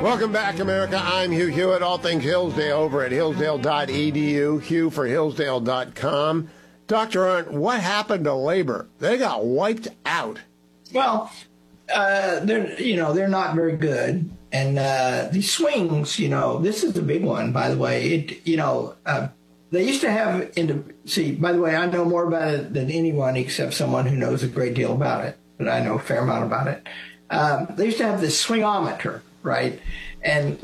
Welcome back, America. I'm Hugh Hewitt, all things Hillsdale over at hillsdale.edu, Hugh for hillsdale.com. Dr. Arndt, what happened to labor? They got wiped out. Well, they're not very good. And these swings, this is the big one, by the way. They used to have, by the way, I know more about it than anyone except someone who knows a great deal about it, but I know a fair amount about it. They used to have this swingometer, right? And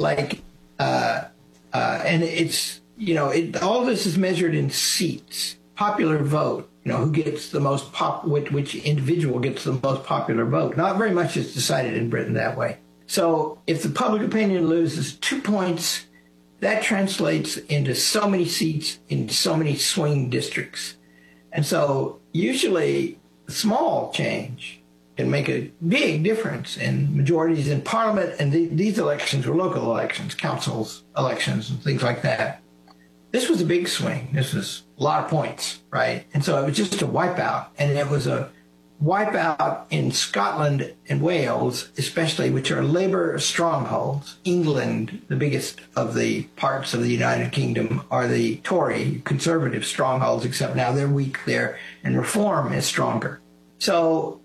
and it's, all this is measured in seats, popular vote, who gets the most which individual gets the most popular vote. Not very much is decided in Britain that way. So if the public opinion loses 2 points, that translates into so many seats in so many swing districts. And so usually small change can make a big difference in majorities in parliament. And these elections were local elections, councils elections, and things like that. This was a big swing. This was a lot of points, right? And so it was just a wipeout. And it was a wipeout in Scotland and Wales, especially, which are Labour strongholds. England, the biggest of the parts of the United Kingdom, are the Tory conservative strongholds, except now they're weak there, and Reform is stronger. So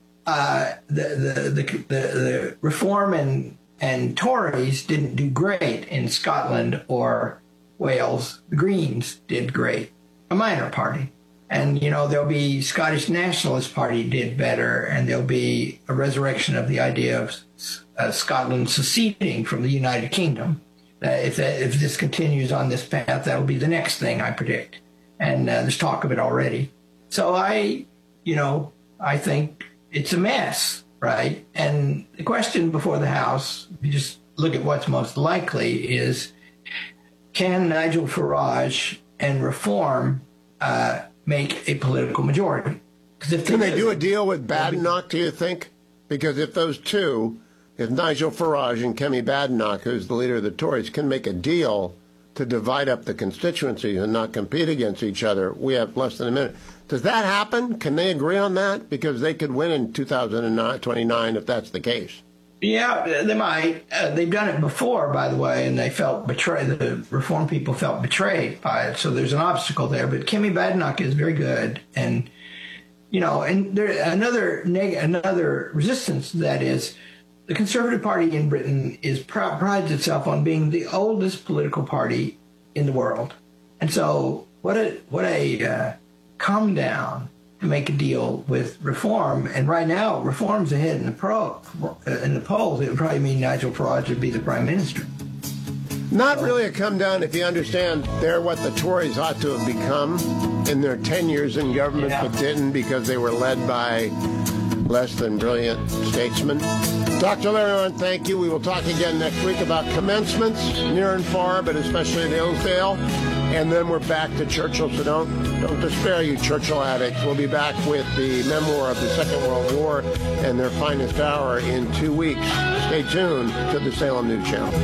the Reform and Tories didn't do great in Scotland or Wales. The Greens did great, a minor party. And, there'll be Scottish Nationalist Party did better, and there'll be a resurrection of the idea of Scotland seceding from the United Kingdom. If this continues on this path, that'll be the next thing, I predict. And there's talk of it already. So I think it's a mess, right? And the question before the House, if you just look at what's most likely, is can Nigel Farage and Reform make a political majority? Can they do a deal with Badenoch, do you think? Because if those two, if Nigel Farage and Kemi Badenoch, who's the leader of the Tories, can make a deal to divide up the constituencies and not compete against each other, we have less than a minute. Does that happen? Can they agree on that? Because they could win in 2029 if that's the case. Yeah, they might. They've done it before, by the way, and they felt betrayed. The Reform people felt betrayed by it. So there's an obstacle there. But Kemi Badenoch is very good, and and there another resistance to that is the Conservative Party in Britain prides itself on being the oldest political party in the world, and so what a come down to make a deal with Reform. And right now, Reform's ahead in the polls. It would probably mean Nigel Farage would be the prime minister. Not really a come down if you understand they're what the Tories ought to have become in their 10 years in government, but didn't because they were led by less than brilliant statesmen. Dr. Larry Arndt, thank you. We will talk again next week about commencements near and far, but especially at Hillsdale. And then we're back to Churchill, so don't despair, you Churchill addicts. We'll be back with the memoir of the Second World War and their finest hour in 2 weeks. Stay tuned to the Salem News Channel.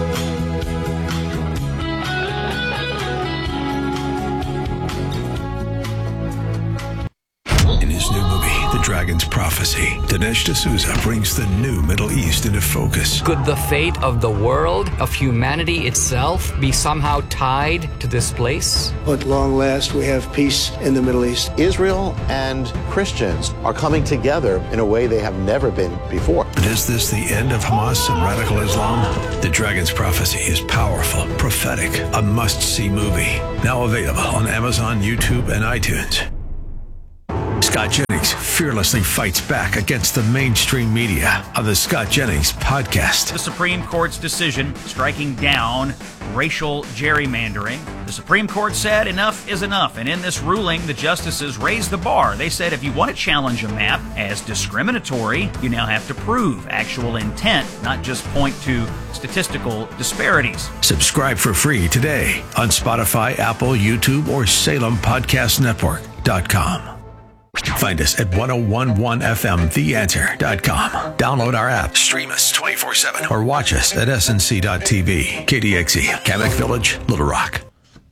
The Dragon's Prophecy, Dinesh D'Souza brings the new Middle East into focus. Could the fate of the world, of humanity itself, be somehow tied to this place? At long last, we have peace in the Middle East. Israel and Christians are coming together in a way they have never been before. But is this the end of Hamas and radical Islam? The Dragon's Prophecy is powerful, prophetic, a must-see movie. Now available on Amazon, YouTube, and iTunes. Scott Jennings fearlessly fights back against the mainstream media on the Scott Jennings podcast. The Supreme Court's decision striking down racial gerrymandering. The Supreme Court said enough is enough, and in this ruling, the justices raised the bar. They said if you want to challenge a map as discriminatory, you now have to prove actual intent, not just point to statistical disparities. Subscribe for free today on Spotify, Apple, YouTube, or SalemPodcastNetwork.com. Find us at 1011FMTheAnswer.com. Download our app, stream us 24/7, or watch us at snc.tv. KDXE, Kamek Village, Little Rock.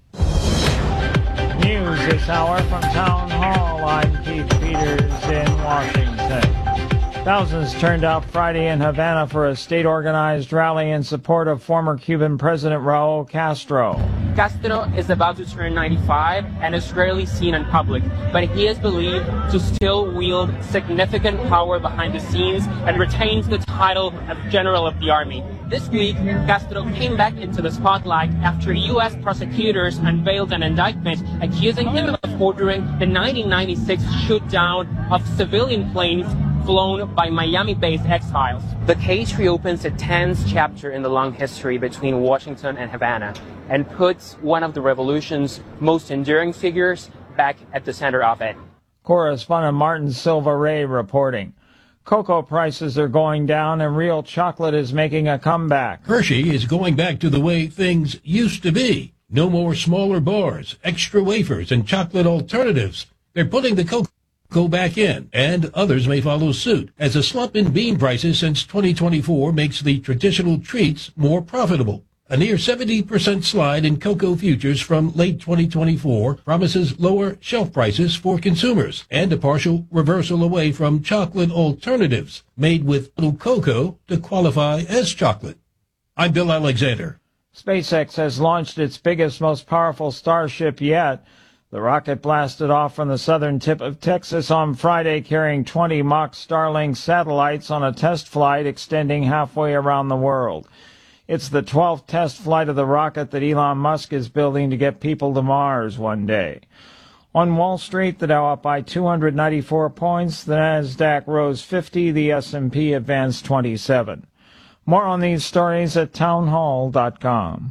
News this hour from Town Hall. I'm Keith Peters in Washington. Thousands turned out Friday in Havana for a state-organized rally in support of former Cuban President Raul Castro. Castro is about to turn 95 and is rarely seen in public, but he is believed to still wield significant power behind the scenes and retains the title of General of the Army. This week, Castro came back into the spotlight after U.S. prosecutors unveiled an indictment accusing him of ordering the 1996 shoot-down of civilian planes flown by Miami-based exiles. The case reopens a tense chapter in the long history between Washington and Havana and puts one of the revolution's most enduring figures back at the center of it. Correspondent Martin Silva Ray reporting. Cocoa prices are going down and real chocolate is making a comeback. Hershey is going back to the way things used to be. No more smaller bars, extra wafers, and chocolate alternatives. They're putting the cocoa back in, and others may follow suit, as a slump in bean prices since 2024 makes the traditional treats more profitable. A near 70% slide in cocoa futures from late 2024 promises lower shelf prices for consumers and a partial reversal away from chocolate alternatives made with little cocoa to qualify as chocolate. I'm Bill Alexander. SpaceX has launched its biggest, most powerful Starship yet. The rocket blasted off from the southern tip of Texas on Friday, carrying 20 mock Starlink satellites on a test flight extending halfway around the world. It's the 12th test flight of the rocket that Elon Musk is building to get people to Mars one day. On Wall Street, the Dow up by 294 points, the Nasdaq rose 50, the S&P advanced 27. More on these stories at townhall.com.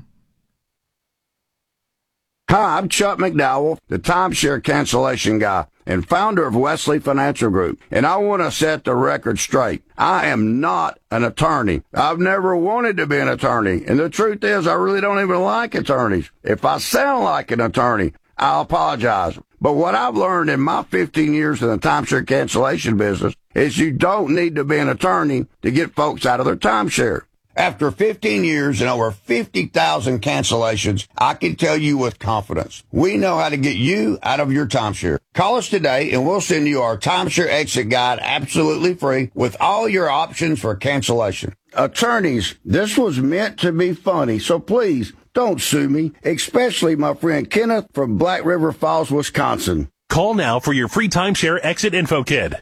Hi, I'm Chuck McDowell, the timeshare cancellation guy and founder of Wesley Financial Group, and I want to set the record straight. I am not an attorney. I've never wanted to be an attorney, and the truth is I really don't even like attorneys. If I sound like an attorney, I'll apologize. But what I've learned in my 15 years in the timeshare cancellation business is you don't need to be an attorney to get folks out of their timeshare. After 15 years and over 50,000 cancellations, I can tell you with confidence, we know how to get you out of your timeshare. Call us today and we'll send you our timeshare exit guide absolutely free with all your options for cancellation. Attorneys, this was meant to be funny, so please don't sue me, especially my friend Kenneth from Black River Falls, Wisconsin. Call now for your free timeshare exit info kit.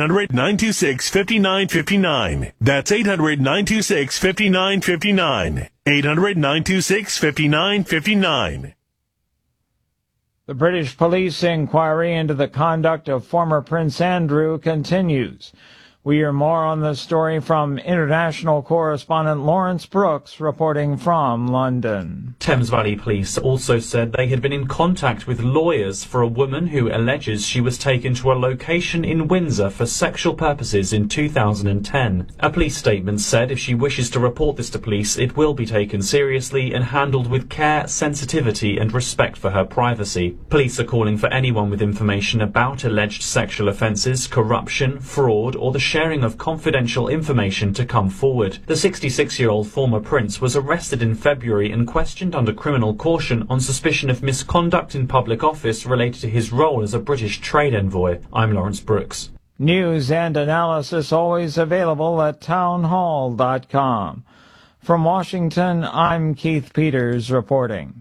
800-926-5959. That's 800-926-5959. 800-926-5959. The British police inquiry into the conduct of former Prince Andrew continues. We hear more on the story from international correspondent Lawrence Brooks reporting from London. Thames Valley Police also said they had been in contact with lawyers for a woman who alleges she was taken to a location in Windsor for sexual purposes in 2010. A police statement said if she wishes to report this to police, it will be taken seriously and handled with care, sensitivity and respect for her privacy. Police are calling for anyone with information about alleged sexual offences, corruption, fraud or the sharing of confidential information to come forward. The 66-year-old former prince was arrested in February and questioned under criminal caution on suspicion of misconduct in public office related to his role as a British trade envoy. I'm Lawrence Brooks. News and analysis always available at townhall.com. From Washington, I'm Keith Peters reporting.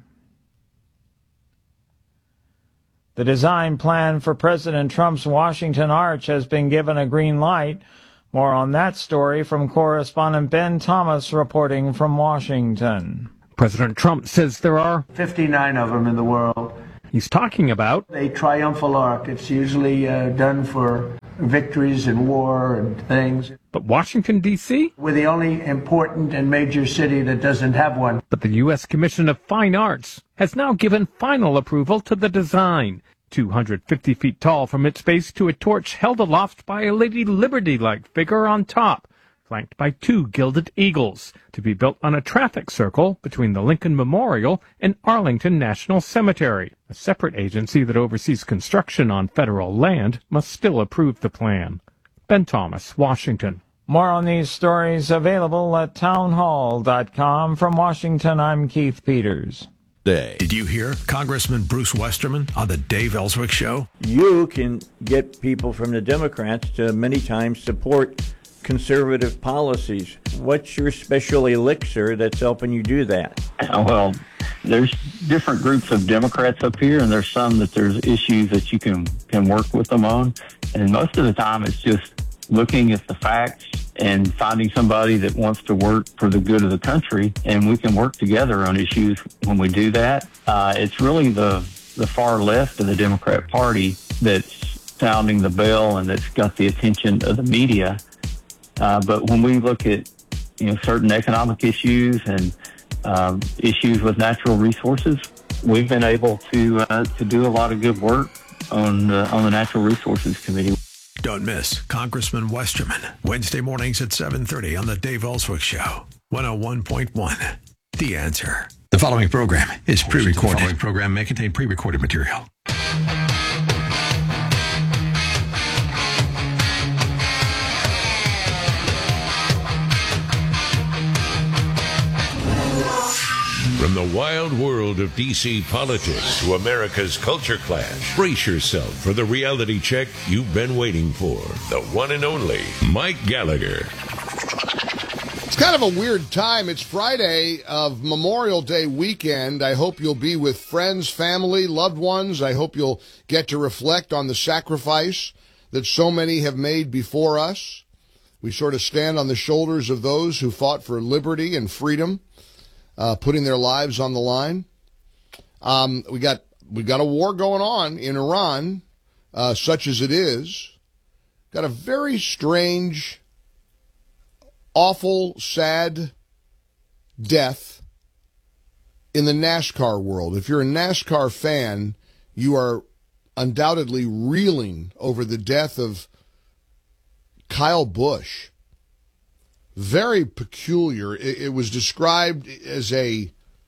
The design plan for President Trump's Washington Arch has been given a green light. More on that story from correspondent Ben Thomas reporting from Washington. President Trump says there are 59 of them in the world. He's talking about a triumphal arch. It's usually done for victories in war and things. But Washington, D.C.? We're the only important and major city that doesn't have one. But the U.S. Commission of Fine Arts has now given final approval to the design. 250 feet tall from its base to a torch held aloft by a Lady Liberty-like figure on top, flanked by two gilded eagles, to be built on a traffic circle between the Lincoln Memorial and Arlington National Cemetery. A separate agency that oversees construction on federal land must still approve the plan. Ben Thomas, Washington. More on these stories available at townhall.com. From Washington, I'm Keith Peters. Did you hear Congressman Bruce Westerman on the Dave Ellswick Show? You can get people from the Democrats to many times support conservative policies. What's your special elixir that's helping you do that? Well, there's different groups of Democrats up here, and there's some that there's issues that you can work with them on. And most of the time it's just looking at the facts and finding somebody that wants to work for the good of the country, and we can work together on issues when we do that. It's really the far left of the Democrat Party that's sounding the bell and that's got the attention of the media. But when we look at certain economic issues and issues with natural resources, we've been able to do a lot of good work on the Natural Resources Committee. Don't miss Congressman Westerman, Wednesday mornings at 7:30 on the Dave Ellswick Show, 101.1. The Answer. The following program is pre-recorded. The following program may contain pre-recorded material. From the wild world of D.C. politics to America's culture clash, brace yourself for the reality check you've been waiting for. The one and only Mike Gallagher. It's kind of a weird time. It's Friday of Memorial Day weekend. I hope you'll be with friends, family, loved ones. I hope you'll get to reflect on the sacrifice that so many have made before us. We sort of stand on the shoulders of those who fought for liberty and freedom, putting their lives on the line. We got a war going on in Iran, such as it is. Got a very strange, awful, sad death in the NASCAR world. If you're a NASCAR fan, you are undoubtedly reeling over the death of Kyle Busch. Very peculiar. It was described as he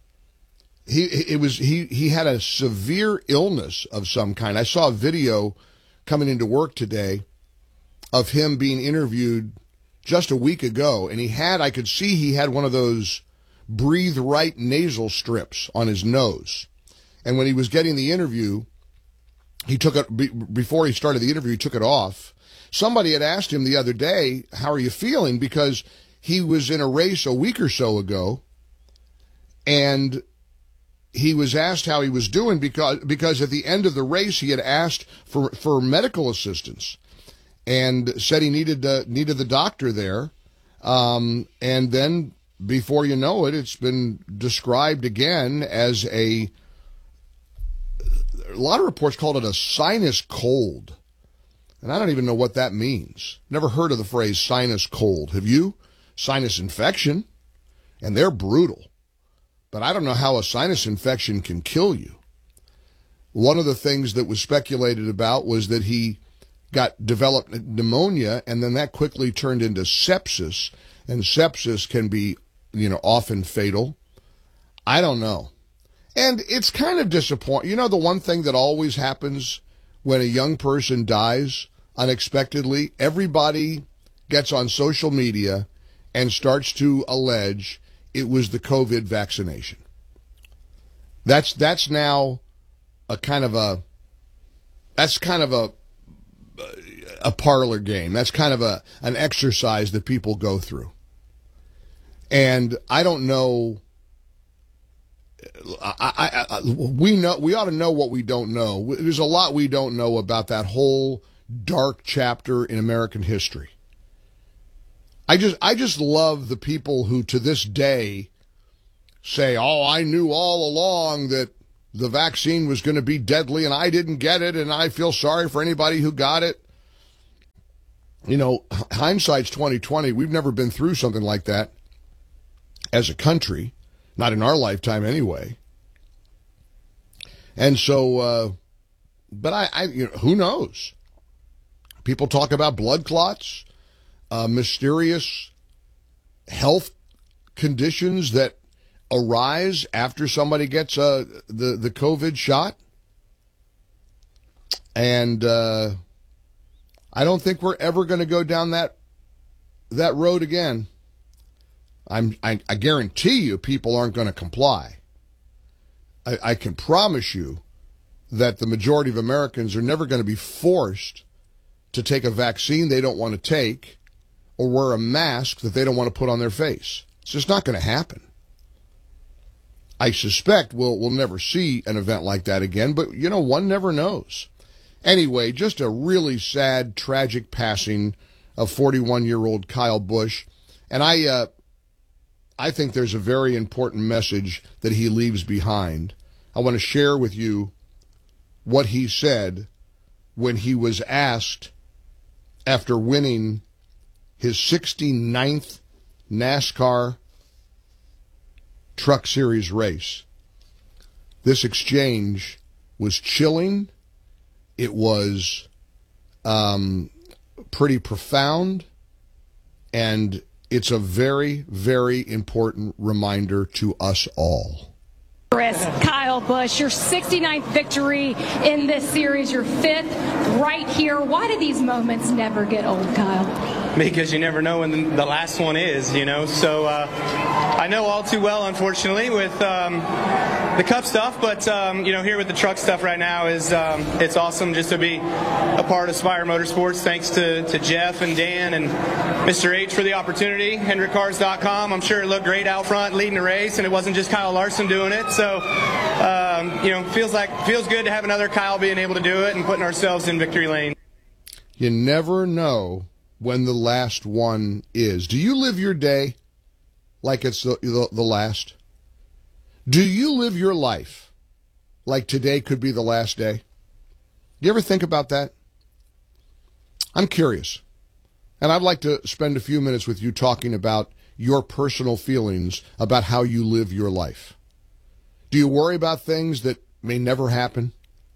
had a severe illness of some kind. I saw a video coming into work today of him being interviewed just a week ago, and I could see he had one of those breathe right nasal strips on his nose. And when he was getting the interview, he took it, before he started the interview, he took it off. Somebody had asked him the other day, how are you feeling? Because he was in a race a week or so ago, and he was asked how he was doing because at the end of the race he had asked for medical assistance and said he needed the doctor there. And then before you know it, it's been described again as a lot of reports called it a sinus cold. And I don't even know what that means. Never heard of the phrase sinus cold. Have you? Sinus infection, and they're brutal. But I don't know how a sinus infection can kill you. One of the things that was speculated about was that he developed pneumonia, and then that quickly turned into sepsis, and sepsis can be, often fatal. I don't know. And it's kind of disappointing. The one thing that always happens when a young person dies unexpectedly, everybody gets on social media and starts to allege it was the COVID vaccination. That's now a kind of a parlor game. That's kind of an exercise that people go through. And I don't know. We ought to know what we don't know. There's a lot we don't know about that whole dark chapter in American history. I just love the people who to this day say, oh, I knew all along that the vaccine was going to be deadly and I didn't get it and I feel sorry for anybody who got it. Hindsight's 20/20. We've never been through something like that as a country, not in our lifetime anyway. And so, but who knows? People talk about blood clots. Mysterious health conditions that arise after somebody gets the COVID shot. And I don't think we're ever going to go down that road again. I guarantee you people aren't going to comply. I can promise you that the majority of Americans are never going to be forced to take a vaccine they don't want to take or wear a mask that they don't want to put on their face. It's just not going to happen. I suspect we'll never see an event like that again, but, one never knows. Anyway, just a really sad, tragic passing of 41-year-old Kyle Busch. And I think there's a very important message that he leaves behind. I want to share with you what he said when he was asked after winning his 69th NASCAR Truck Series race. This exchange was chilling. It was pretty profound, and it's a very, very important reminder to us all. Kyle Busch, your 69th victory in this series, your 5th right here. Why do these moments never get old, Kyle? Because you never know when the last one is, So I know all too well, unfortunately, with the Cup stuff, but here with the truck stuff right now is it's awesome just to be a part of Spire Motorsports. Thanks to Jeff and Dan and Mr. H for the opportunity. HendrickCars.com. I'm sure it looked great out front leading the race, and it wasn't just Kyle Larson doing it. So feels good to have another Kyle being able to do it and putting ourselves in victory lane. You never know when the last one is. Do you live your day like it's the last? Do you live your life like today could be the last day? You ever think about that? I'm curious. And I'd like to spend a few minutes with you talking about your personal feelings about how you live your life. Do you worry about things that may never happen?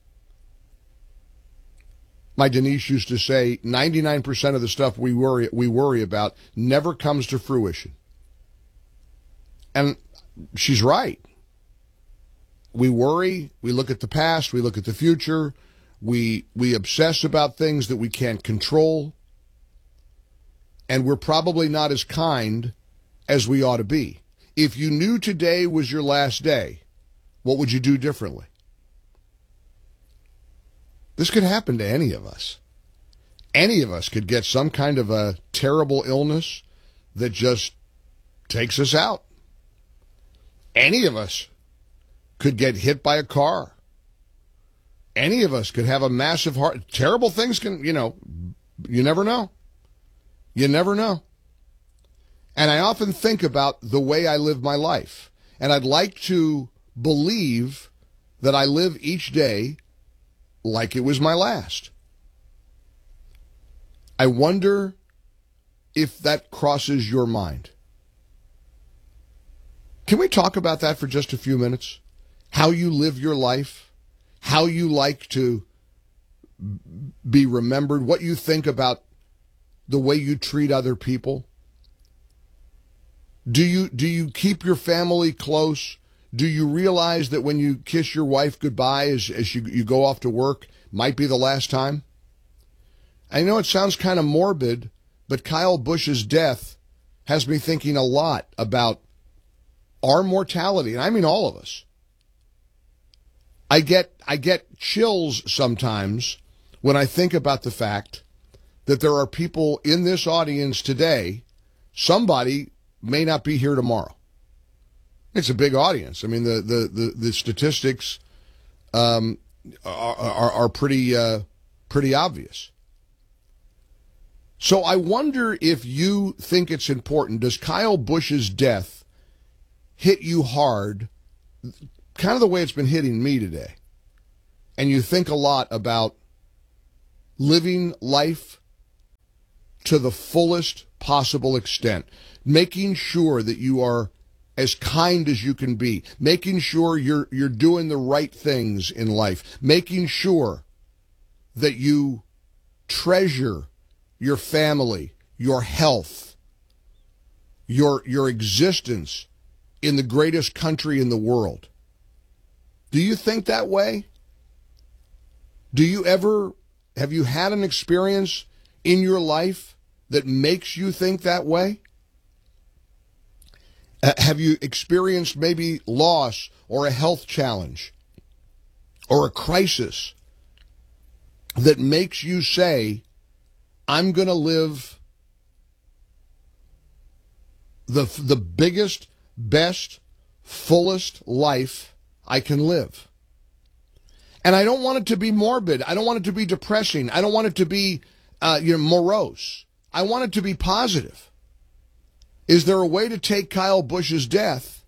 My Denise used to say 99% of the stuff we worry about never comes to fruition. And she's right. We worry, we look at the past, we look at the future, we obsess about things that we can't control, and we're probably not as kind as we ought to be. If you knew today was your last day, what would you do differently? This could happen to any of us. Any of us could get some kind of a terrible illness that just takes us out. Any of us could get hit by a car. Any of us could have a massive heart. Terrible things can, you never know. You never know. And I often think about the way I live my life. And I'd like to believe that I live each day like it was my last. I wonder if that crosses your mind. Can we talk about that for just a few minutes? How you live your life, how you like to be remembered, what you think about the way you treat other people. Do you keep your family close? Do you realize that when you kiss your wife goodbye as you go off to work might be the last time? I know it sounds kind of morbid, but Kyle Busch's death has me thinking a lot about our mortality, and I mean all of us. I get chills sometimes when I think about the fact that there are people in this audience today, somebody may not be here tomorrow. It's a big audience. I mean, the statistics are pretty obvious. So I wonder if you think it's important. Does Kyle Busch's death hit you hard, kind of the way it's been hitting me today? And you think a lot about living life to the fullest possible extent, making sure that you are as kind as you can be, making sure you're doing the right things in life, making sure that you treasure your family, your health, your existence in the greatest country in the world. Do you think that way? Have you had an experience in your life that makes you think that way? Have you experienced maybe loss or a health challenge or a crisis that makes you say, I'm going to live the biggest, best, fullest life I can live. And I don't want it to be morbid. I don't want it to be depressing. I don't want it to be, morose. I want it to be positive. Is there a way to take Kyle Busch's death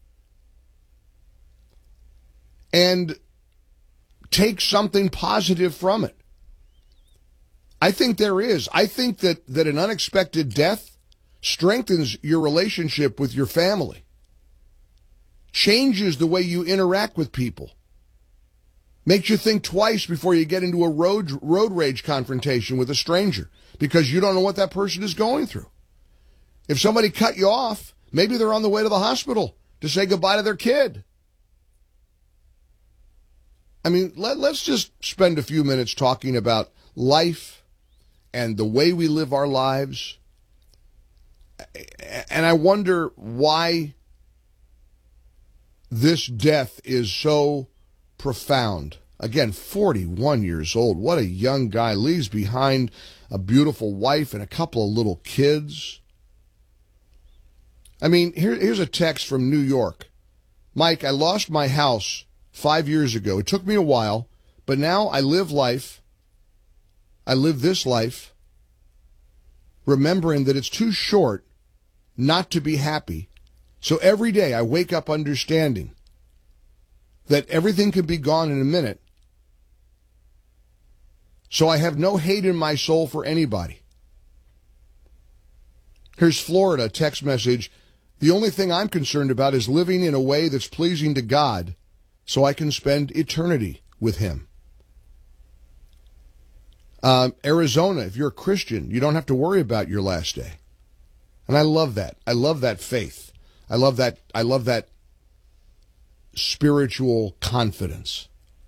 and take something positive from it? I think there is. I think that an unexpected death strengthens your relationship with your family, changes the way you interact with people, makes you think twice before you get into a road rage confrontation with a stranger because you don't know what that person is going through. If somebody cut you off, maybe they're on the way to the hospital to say goodbye to their kid. I mean, let's just spend a few minutes talking about life and the way we live our lives. And I wonder why this death is so profound. Again, 41 years old. What a young guy. Leaves behind a beautiful wife and a couple of little kids. I mean, here's a text from New York. Mike, I lost my house 5 years ago. It took me a while, but now I live this life, remembering that it's too short not to be happy. So every day I wake up understanding that everything can be gone in a minute. So I have no hate in my soul for anybody. Here's Florida, text message. The only thing I'm concerned about is living in a way that's pleasing to God so I can spend eternity with him. Arizona, if you're a Christian, you don't have to worry about your last day. And I love that. I love that faith. I love that spiritual confidence.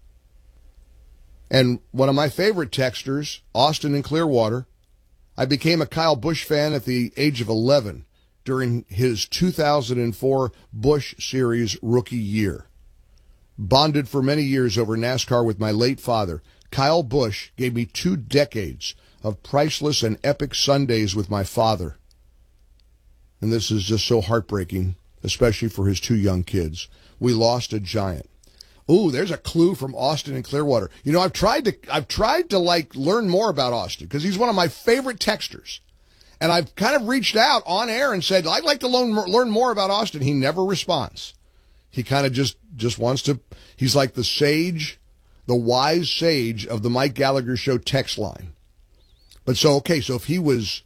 And one of my favorite texters, Austin in Clearwater, I became a Kyle Busch fan at the age of 11 during his 2004 Busch Series rookie year. Bonded for many years over NASCAR with my late father, Kyle Busch gave me 2 decades of priceless and epic Sundays with my father. And this is just so heartbreaking, especially for his 2 young kids. We lost a giant. Ooh, there's a clue from Austin and Clearwater. You know, I've tried to learn more about Austin because he's one of my favorite texters. And I've kind of reached out on air and said, I'd like to learn more about Austin. He never responds. He kind of just wants to, he's like the sage, the wise sage of the Mike Gallagher Show text line. But so if he was,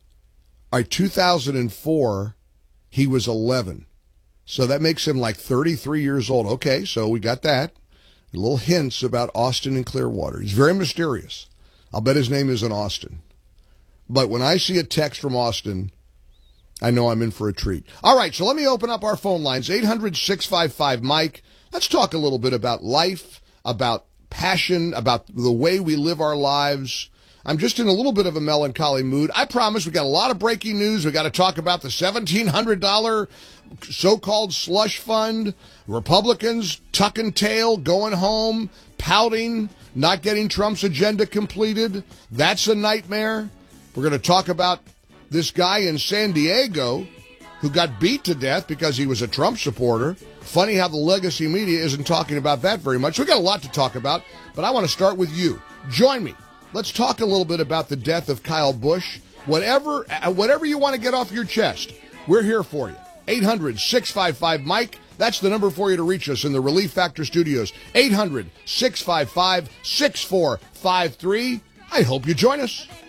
2004, he was 11. So that makes him like 33 years old. Okay, so we got that. Little hints about Austin and Clearwater. He's very mysterious. I'll bet his name isn't Austin. But when I see a text from Austin, I know I'm in for a treat. All right, so let me open up our phone lines, 800-655-MIKE. Let's talk a little bit about life, about passion, about the way we live our lives. I'm just in a little bit of a melancholy mood. I promise we got a lot of breaking news. We got to talk about the $1,700 so-called slush fund, Republicans tucking tail, going home, pouting, not getting Trump's agenda completed. That's a nightmare. We're going to talk about this guy in San Diego who got beat to death because he was a Trump supporter. Funny how the legacy media isn't talking about that very much. We got a lot to talk about, but I want to start with you. Join me. Let's talk a little bit about the death of Kyle Busch. Whatever you want to get off your chest, we're here for you. 800-655-MIKE. That's the number for you to reach us in the Relief Factor Studios. 800-655-6453. I hope you join us.